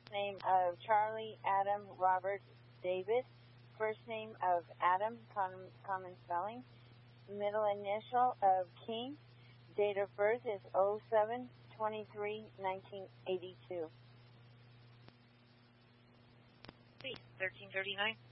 name of Charlie, Adam, Robert, David. First name of Adam, common spelling. Middle initial of King. Date of birth is 07/23/1982. Please, 1339.